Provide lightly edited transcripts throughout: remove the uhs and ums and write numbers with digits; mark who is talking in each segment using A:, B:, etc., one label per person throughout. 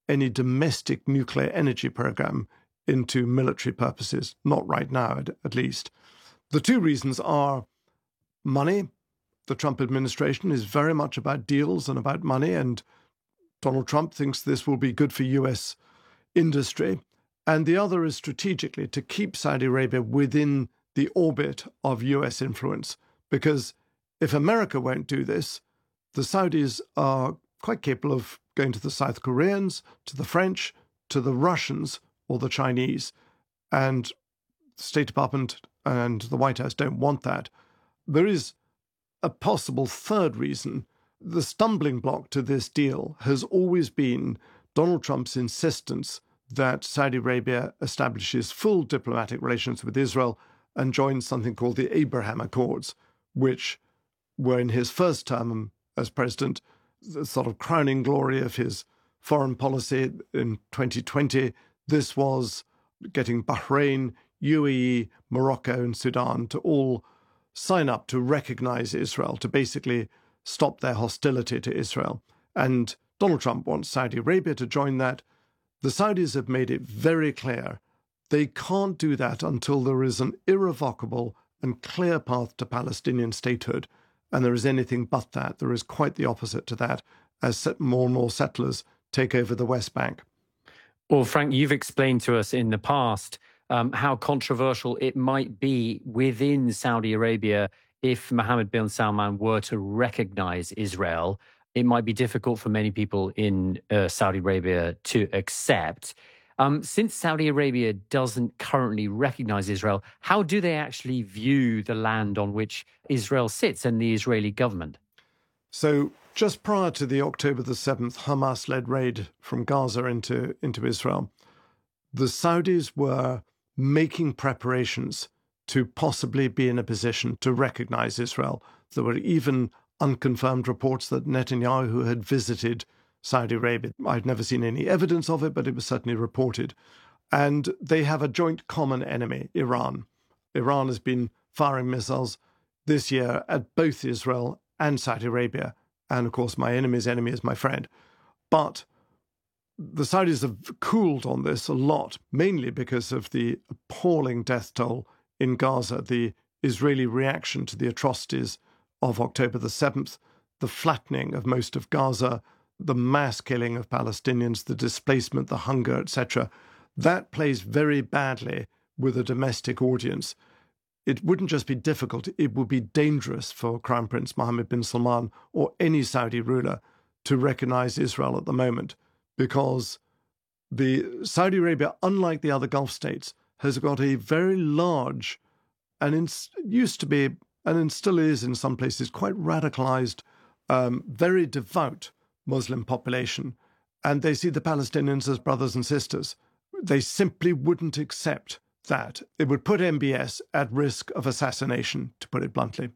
A: any domestic nuclear energy program into military purposes, not right now, at least. The two reasons are money. The Trump administration is very much about deals and about money, and Donald Trump thinks this will be good for US industry. And the other is strategically to keep Saudi Arabia within the orbit of US influence, because if America won't do this, the Saudis are quite capable of going to the South Koreans, to the French, to the Russians, or the Chinese. And the State Department and the White House don't want that. There is a possible third reason. The stumbling block to this deal has always been Donald Trump's insistence that Saudi Arabia establishes full diplomatic relations with Israel and joins something called the Abraham Accords, which were in his first term as president the sort of crowning glory of his foreign policy in 2020. This was getting Bahrain, UAE, Morocco, and Sudan to all sign up to recognize Israel, to basically stop their hostility to Israel. And Donald Trump wants Saudi Arabia to join that. The Saudis have made it very clear they can't do that until there is an irrevocable and clear path to Palestinian statehood. And there is anything but that. There is quite the opposite to that as more and more settlers take over the West Bank.
B: Well, Frank, you've explained to us in the past how controversial it might be within Saudi Arabia if Mohammed bin Salman were to recognize Israel. It might be difficult for many people in Saudi Arabia to accept. Since Saudi Arabia doesn't currently recognize Israel, how do they actually view the land on which Israel sits and the Israeli government?
A: So just prior to the October the 7th Hamas-led raid from Gaza into Israel, the Saudis were making preparations to possibly be in a position to recognize Israel. There were even unconfirmed reports that Netanyahu had visited Saudi Arabia. I've never seen any evidence of it, but it was certainly reported. And they have a joint common enemy, Iran. Iran has been firing missiles this year at both Israel and Saudi Arabia. And of course, my enemy's enemy is my friend. But the Saudis have cooled on this a lot, mainly because of the appalling death toll in Gaza, the Israeli reaction to the atrocities of October the 7th, the flattening of most of Gaza, the mass killing of Palestinians, the displacement, the hunger, etc. That plays very badly with a domestic audience. It wouldn't just be difficult, it would be dangerous for Crown Prince Mohammed bin Salman or any Saudi ruler to recognize Israel at the moment, because the Saudi Arabia, unlike the other Gulf states, has got a very large and used to be, and still is in some places, quite radicalized, very devout Muslim population. And they see the Palestinians as brothers and sisters. They simply wouldn't accept that. It would put MBS at risk of assassination, to put it bluntly.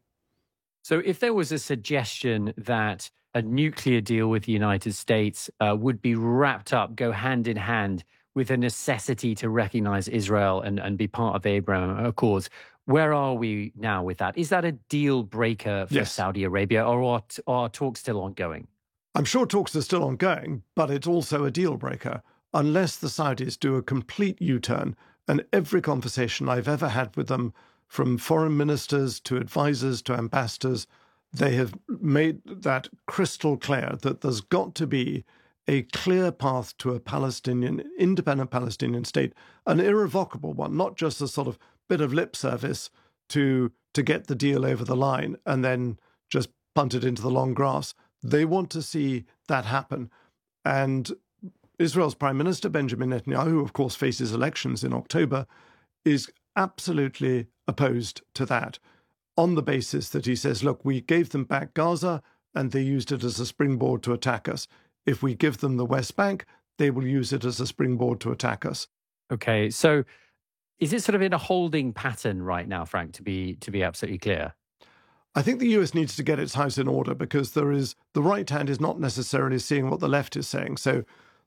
B: So if there was a suggestion that a nuclear deal with the United States would be wrapped up, go hand in hand with a necessity to recognize Israel and be part of the Abraham Accords, where are we now with that? Is that a deal breaker for Saudi Arabia, or are talks still ongoing?
A: I'm sure talks are still ongoing, but it's also a deal breaker unless the Saudis do a complete U-turn. And every conversation I've ever had with them, from foreign ministers to advisors to ambassadors, they have made that crystal clear that there's got to be a clear path to a independent Palestinian state, an irrevocable one, not just a sort of bit of lip service to get the deal over the line and then just punt it into the long grass. They want to see that happen. And Israel's Prime Minister, Benjamin Netanyahu, who of course faces elections in October, is absolutely opposed to that on the basis that he says, look, we gave them back Gaza and they used it as a springboard to attack us. If we give them the West Bank, they will use it as a springboard to attack us.
B: Okay, so is it sort of in a holding pattern right now, Frank, to be absolutely clear?
A: I think the US needs to get its house in order, because the right hand is not necessarily seeing what the left is saying. So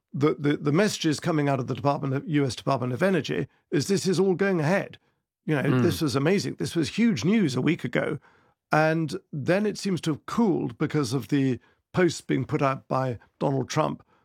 A: the messages coming out of the US Department of Energy is this is all going ahead. This was amazing. This was huge news a week ago. And then it seems to have cooled because of the posts being put out by Donald Trump